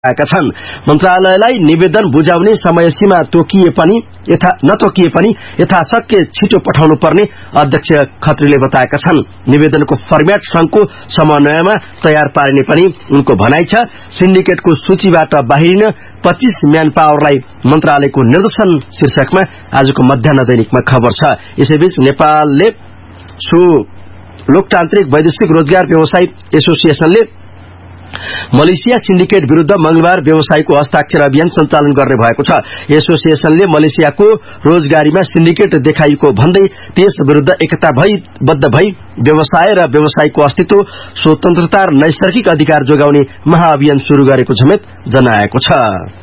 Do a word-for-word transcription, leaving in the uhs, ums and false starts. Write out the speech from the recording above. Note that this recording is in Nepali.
आएका छन्। मन्त्रालयलाई निवेदन बुझाउने समय सीमा तोकिए पनि यथा नतोकिए पनि यथाशक्य छिटो पठाउनु पर्ने अध्यक्ष खत्रीले बताएका छन्। निवेदनको फर्म्याट संघको समन्वयमा तयार पारिने पनि उनको भनाइ छ। सिन्डिकेटको सूचीबाट बाहिरिन पच्चीस म्यान पावरलाई मन्त्रालयको निर्देशन शीर्षकमा आजको मध्याह्न दैनिकमा खबर छ। यसैबीच नेपालले सो लोकतान्त्रिक वैदेशिक रोजगार व्यवसायी एसोसिएसनले मलेसिया सिन्डिकेट विरूद्ध मंगलबार व्यवसायको हस्ताक्षर अभियान सञ्चालन गर्ने भएको छ। एसोसिएसनले मलेसियाको रोजगारीमा सिन्डिकेट देखाइएको भन्दै त्यस विरूद्ध एकता भई बद्ध भई व्यवसाय र व्यवसायको अस्तित्व स्वतन्त्रता र नैसर्गिक अधिकार जोगाउने महाअभियान शुरू गरेको समेत जनाएको छ।